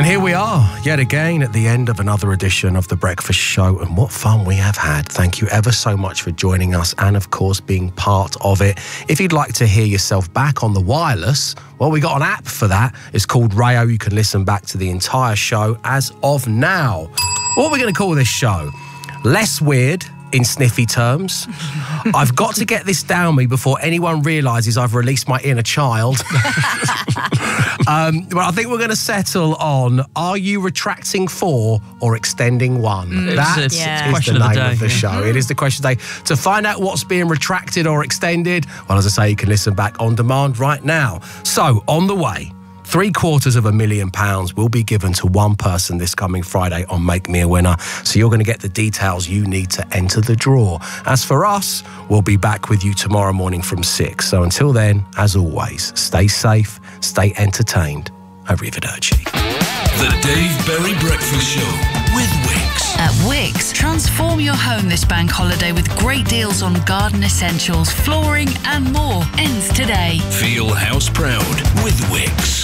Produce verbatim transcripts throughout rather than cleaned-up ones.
And here we are, yet again, at the end of another edition of The Breakfast Show. And what fun we have had. Thank you ever so much for joining us and, of course, being part of it. If you'd like to hear yourself back on the wireless, well, we got an app for that. It's called Rayo. You can listen back to the entire show as of now. What are we going to call this show? Less weird in sniffy terms. I've got to get this down me before anyone realises I've released my inner child. um, but I think we're going to settle on, are you retracting four or extending one? Mm, that it's, yeah. it's is the name of the, day, of the yeah. show. It is the question of the day. To find out what's being retracted or extended, well, as I say, you can listen back on demand right now. So, on the way, Three quarters of a million pounds will be given to one person this coming Friday on Make Me a Winner. So you're going to get the details you need to enter the draw. As for us, we'll be back with you tomorrow morning from six. So until then, as always, stay safe, stay entertained. Arrivederci. The Dave Berry Breakfast Show with Wix. At Wix, transform your home this bank holiday with great deals on garden essentials, flooring and more. Ends today. Feel house proud with Wix.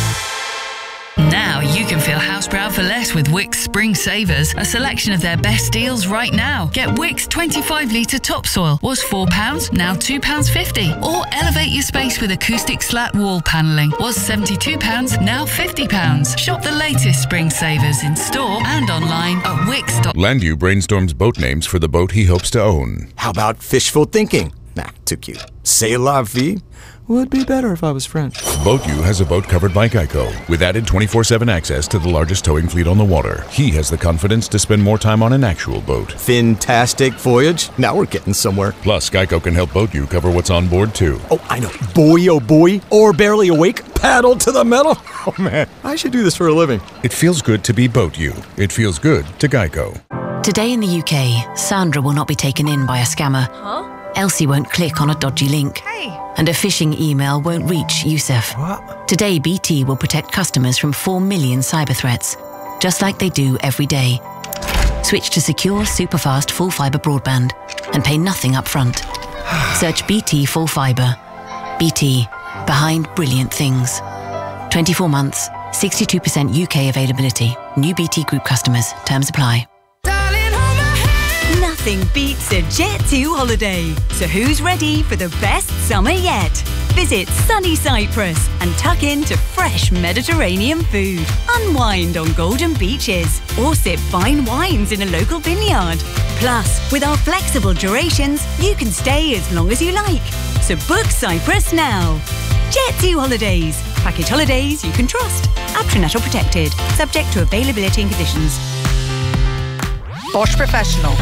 Now you can feel house proud for less with Wix Spring Savers, a selection of their best deals right now. Get Wix twenty-five litre topsoil, was four pounds, now two pounds fifty. Or elevate your space with acoustic slat wall panelling, was seventy-two pounds, now fifty pounds. Shop the latest Spring Savers in store and online at wix dot com. Landu brainstorms boat names for the boat he hopes to own. How about fishful thinking? Nah, too cute. C'est la vie? Would be better if I was French. BoatU has a boat covered by Geico, with added twenty-four seven access to the largest towing fleet on the water. He has the confidence to spend more time on an actual boat. Fantastic voyage. Now we're getting somewhere. Plus, Geico can help BoatU cover what's on board, too. Oh, I know. Boy, oh boy. Or barely awake. Paddle to the metal. Oh, man. I should do this for a living. It feels good to be BoatU. It feels good to Geico. Today in the U K, Sandra will not be taken in by a scammer. Huh? Elsie won't click on a dodgy link. Hey. And a phishing email won't reach Youssef. What? Today, B T will protect customers from four million cyber threats, just like they do every day. Switch to secure, superfast, full fibre broadband and pay nothing up front. Search B T Full Fibre. B T, behind brilliant things. twenty-four months, sixty-two percent U K availability. New B T Group customers. Terms apply. Nothing beats a Jet two holiday. So who's ready for the best summer yet? Visit sunny Cyprus and tuck into fresh Mediterranean food. Unwind on golden beaches or sip fine wines in a local vineyard. Plus, with our flexible durations, you can stay as long as you like. So book Cyprus now. Jet two Holidays. Package holidays you can trust. Aptranet or protected. Subject to availability and conditions. Bosch Professional.